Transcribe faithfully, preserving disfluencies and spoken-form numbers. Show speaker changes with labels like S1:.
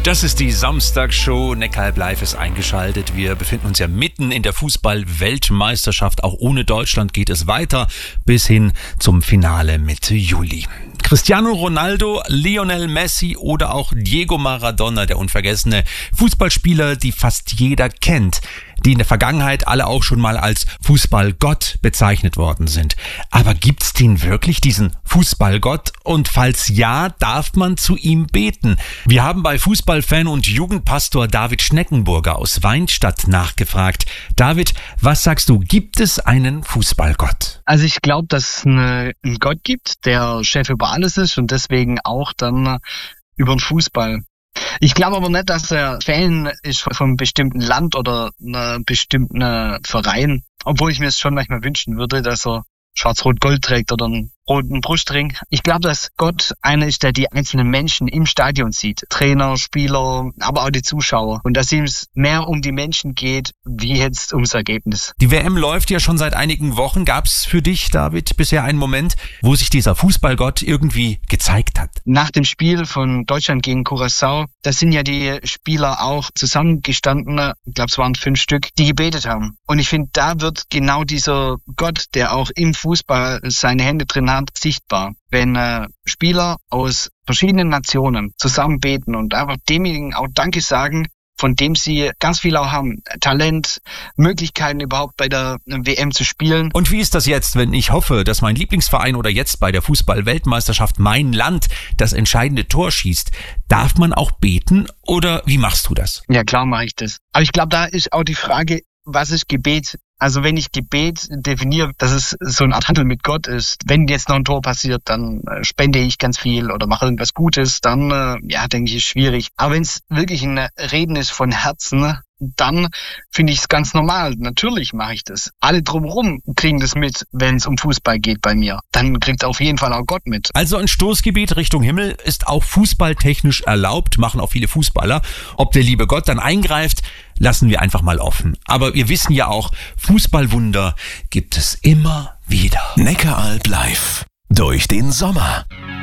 S1: Das ist die Samstagsshow. Neckaralb Live ist eingeschaltet. Wir befinden uns ja mitten in der Fußball-Weltmeisterschaft. Auch ohne Deutschland geht es weiter bis hin zum Finale Mitte Juli. Cristiano Ronaldo, Lionel Messi oder auch Diego Maradona, der unvergessene Fußballspieler, die fast jeder kennt, die in der Vergangenheit alle auch schon mal als Fußballgott bezeichnet worden sind. Aber gibt's den wirklich, diesen Fußballgott? Und falls ja, darf man zu ihm beten? Wir haben bei Fußballfan und Jugendpastor David Schneckenburger aus Weinstadt nachgefragt. David, was sagst du, gibt es einen Fußballgott?
S2: Also ich glaube, dass es eine, einen Gott gibt, der Chef über alles ist und deswegen auch dann über den Fußball. Ich glaube aber nicht, dass er Fan ist von einem bestimmten Land oder einem bestimmten Verein, obwohl ich mir es schon manchmal wünschen würde, dass er Schwarz-Rot-Gold trägt oder einen roten Brustring. Ich glaube, dass Gott einer ist, der die einzelnen Menschen im Stadion sieht. Trainer, Spieler, aber auch die Zuschauer. Und dass ihm es mehr um die Menschen geht, wie jetzt ums Ergebnis.
S1: Die W M läuft ja schon seit einigen Wochen. Gab es für dich, David, bisher einen Moment, wo sich dieser Fußballgott irgendwie gezeigt hat?
S2: Nach dem Spiel von Deutschland gegen Curaçao, da sind ja die Spieler auch zusammengestanden, ich glaube es waren fünf Stück, die gebetet haben. Und ich finde, da wird genau dieser Gott, der auch im Fußball seine Hände drin hat, sichtbar. Wenn äh, Spieler aus verschiedenen Nationen zusammen beten und einfach demjenigen auch Danke sagen, von dem sie ganz viel auch haben. Talent, Möglichkeiten überhaupt bei der W M zu spielen.
S1: Und wie ist das jetzt, wenn ich hoffe, dass mein Lieblingsverein oder jetzt bei der Fußball-Weltmeisterschaft mein Land das entscheidende Tor schießt? Darf man auch beten oder wie machst du das?
S2: Ja, klar mache ich das. Aber ich glaube, da ist auch die Frage, was ist Gebet? Also wenn ich Gebet definiere, dass es so eine Art Handel mit Gott ist, wenn jetzt noch ein Tor passiert, dann äh, spende ich ganz viel oder mache irgendwas Gutes, dann, äh, ja, denke ich, ist schwierig. Aber wenn es wirklich ein Reden ist von Herzen, dann finde ich es ganz normal. Natürlich mache ich das. Alle drumherum kriegen das mit, wenn es um Fußball geht bei mir. Dann kriegt auf jeden Fall auch Gott mit.
S1: Also ein Stoßgebet Richtung Himmel ist auch fußballtechnisch erlaubt, machen auch viele Fußballer. Ob der liebe Gott dann eingreift, lassen wir einfach mal offen. Aber wir wissen ja auch, Fußballwunder gibt es immer wieder.
S3: Neckaralb Live durch den Sommer.